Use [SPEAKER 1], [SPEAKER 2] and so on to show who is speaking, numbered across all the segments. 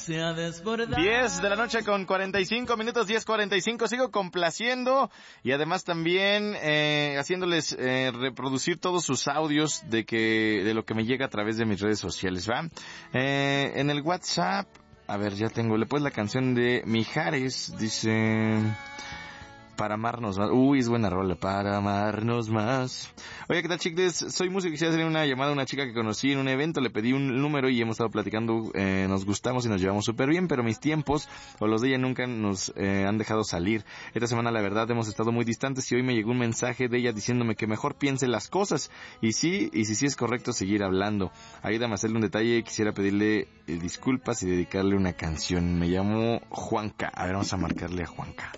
[SPEAKER 1] se ha desbordado.
[SPEAKER 2] 10 de la noche con 45 minutos, 10:45. Sigo complaciendo y además también haciéndoles reproducir todos sus audios de lo que me llega a través de mis redes sociales, ¿va? En el WhatsApp, a ver, ya tengo, le puse la canción de Mijares, dice... Para amarnos más. Uy, es buena rola. Para amarnos más. Oye, ¿qué tal, chicles? Soy músico y quisiera hacer una llamada a una chica que conocí en un evento. Le pedí un número y hemos estado platicando. Nos gustamos y nos llevamos súper bien, pero mis tiempos o los de ella nunca nos han dejado salir. Esta semana, la verdad, hemos estado muy distantes y hoy me llegó un mensaje de ella diciéndome que mejor piense las cosas. Y si es correcto seguir hablando. Ayúdame a hacerle un detalle. Quisiera pedirle disculpas y dedicarle una canción. Me llamo Juanca. A ver, vamos a marcarle a Juanca.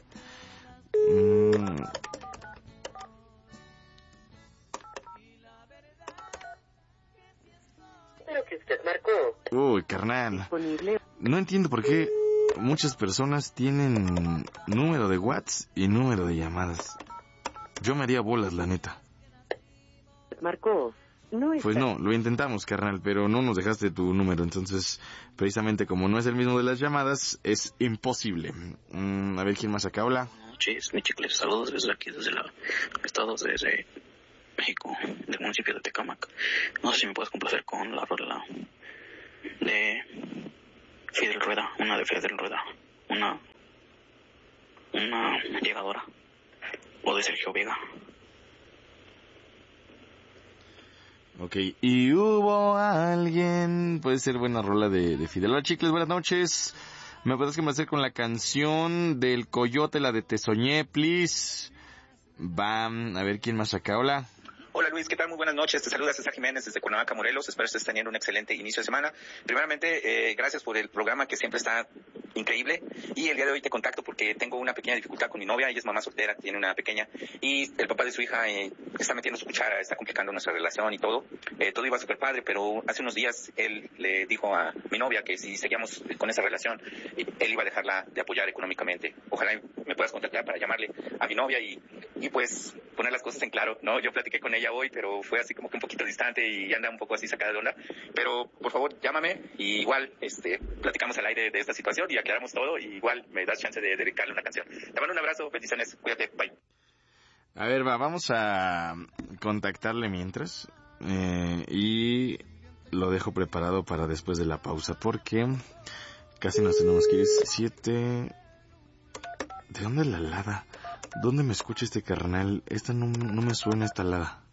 [SPEAKER 3] Pero que usted marcó.
[SPEAKER 2] Uy, carnal. No entiendo por qué muchas personas tienen número de WhatsApp y número de llamadas. Yo me haría bolas, la neta.
[SPEAKER 3] Marcó. No está.
[SPEAKER 2] Pues no, lo intentamos, carnal, pero no nos dejaste tu número. Entonces, precisamente como no es el mismo de las llamadas, es imposible. A ver, ¿quién más acá? Hola.
[SPEAKER 4] Noches, mi chicle, saludos desde aquí, desde Estados desde México, del municipio de Tecámac. No sé si me puedes complacer con la rola de Fidel Rueda, una de Fidel Rueda, una llegadora, o de Sergio Vega.
[SPEAKER 2] Ok, y hubo alguien, puede ser buena rola de Fidel. Hola, chicles, buenas noches. ¿Me puedes complacer con la canción del Coyote, la de Te Soñé, please? Bam, a ver quién más acá. Hola.
[SPEAKER 5] Hola Luis, ¿qué tal? Muy buenas noches. Te saluda César Jiménez desde Cuernavaca, Morelos. Espero estés teniendo un excelente inicio de semana. Primeramente, gracias por el programa que siempre está increíble. Y el día de hoy te contacto porque tengo una pequeña dificultad con mi novia. Ella es mamá soltera, tiene una pequeña. Y el papá de su hija está metiendo su cuchara, está complicando nuestra relación y todo. Todo iba súper padre, pero hace unos días él le dijo a mi novia que si seguíamos con esa relación, él iba a dejarla de apoyar económicamente. Ojalá me puedas contactar para llamarle a mi novia y pues poner las cosas en claro, ¿no? Yo platiqué con ella hoy, pero fue así como que un poquito distante y anda un poco así sacada de onda. Pero por favor, llámame y igual platicamos al aire de esta situación y aclaramos todo y igual me das chance de dedicarle una canción. Te mando un abrazo, bendiciones, cuídate, bye.
[SPEAKER 2] A ver, vamos a contactarle mientras y lo dejo preparado para después de la pausa porque casi nos tenemos que ir. 7. ¿De dónde es la lada? ¿Dónde me escucha este carnal? Esta no me suena, esta lada.